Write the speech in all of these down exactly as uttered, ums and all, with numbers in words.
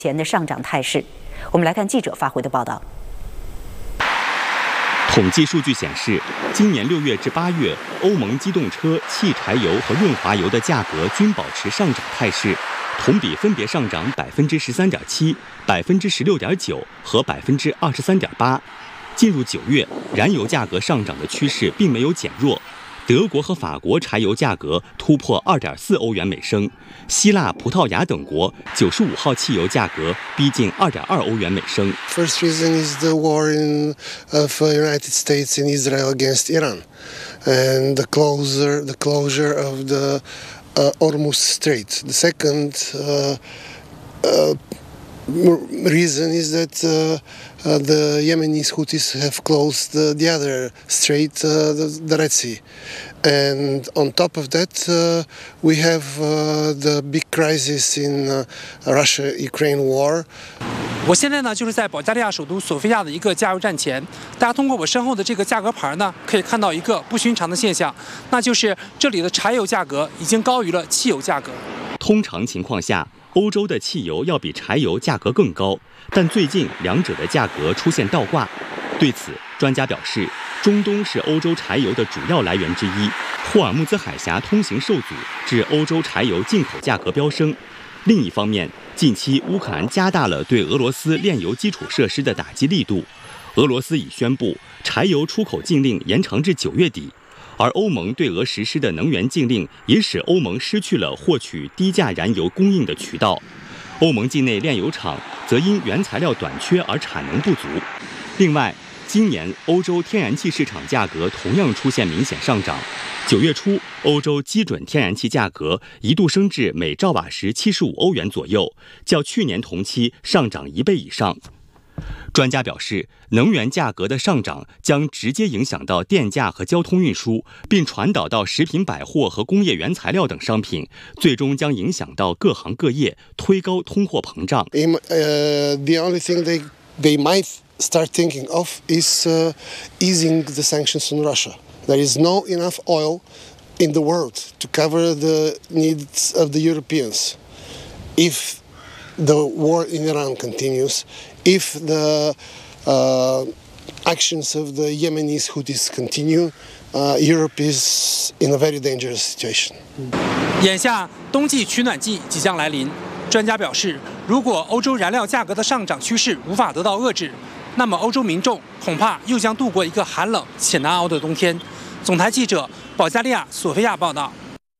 前的上涨态势。我们来看记者发回的报道。 统计数据显示，今年六月至八月，欧盟机动车、汽柴油和润滑油的价格均保持上涨态势，同比分别上涨百分之十三点七、百分之十六点九和百分之二十三点八。进入九月，燃油价格上涨的趋势并没有减弱。德国和法国柴油价格突破 二点四欧元每升，希腊、葡萄牙等国九十五号汽油价格逼近 二点二欧元每升。 First reason is the war in of United States and Israel against Iran, and the closure the closure of the uh, Hormuz Strait. The second uh, uh, reason is that uh, uh, the Yemenis Houthis have closed uh, the other strait, uh, the, the Red Sea. And on top of that, uh, we have uh, the big crisis in uh, Russia-Ukraine war. 我现在呢，就是在保加利亚首都索菲亚的一个加油站前。大家通过我身后的这个价格牌呢，可以看到一个不寻常的现象，那就是这里的柴油价格已经高于了汽油价格。 通常情况下，欧洲的汽油要比柴油价格更高，但最近两者的价格出现倒挂。对此，专家表示，中东是欧洲柴油的主要来源之一，霍尔木兹海峡通行受阻，致欧洲柴油进口价格飙升。另一方面，近期乌克兰加大了对俄罗斯炼油基础设施的打击力度，俄罗斯已宣布柴油出口禁令延长至九月底。而欧盟对俄实施的能源禁令也使欧盟失去了获取低价燃油供应的渠道。欧盟境内炼油厂则因原材料短缺而产能不足。另外，今年欧洲天然气市场价格同样出现明显上涨。九月初，欧洲基准天然气价格一度升至每兆瓦时七十五欧元左右，较去年同期上涨一倍以上。专家表示，能源价格的上涨将直接影响到电价和交通运输，并传导到食品百货和工业原材料等商品，最终将影响到各行各业，推高通货膨胀。 In, uh, the only thing they, they might start thinking of is uh, easing the sanctions on Russia. There is no enough oil in the world to cover the needs of the Europeans. If the war in Iran continues, if the uh, actions of the Yemenis Houthis continue, uh, Europe is in a very dangerous situation. 眼下冬季取暖季即将来临，专家表示，如果欧洲燃料价格的上涨趋势无法得到遏制，那么欧洲民众恐怕又将度过一个寒冷且难熬的冬天。总台记者保加利亚索菲亚报道。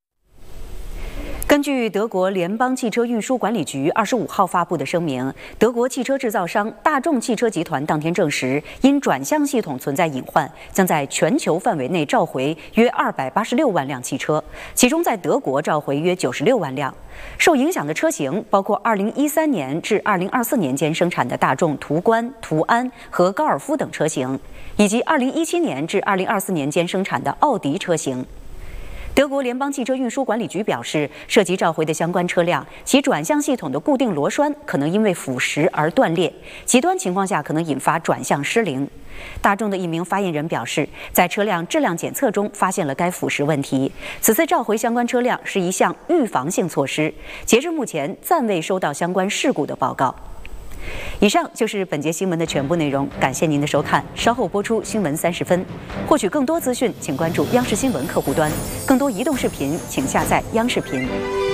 根据德国联邦汽车运输管理局二十五号发布的声明，德国汽车制造商大众汽车集团当天证实，因转向系统存在隐患，将在全球范围内召回约二百八十六万辆汽车，其中在德国召回约九十六万辆。受影响的车型包括二零一三年至二零二四年间生产的大众途观、途安和高尔夫等车型，以及二零一七年至二零二四年间生产的奥迪车型。德国联邦汽车运输管理局表示，涉及召回的相关车辆，其转向系统的固定螺栓可能因为腐蚀而断裂，极端情况下可能引发转向失灵。大众的一名发言人表示，在车辆质量检测中发现了该腐蚀问题。此次召回相关车辆是一项预防性措施，截至目前暂未收到相关事故的报告。以上就是本节新闻的全部内容，感谢您的收看。稍后播出新闻三十分，获取更多资讯，请关注央视新闻客户端。更多移动视频，请下载央视频。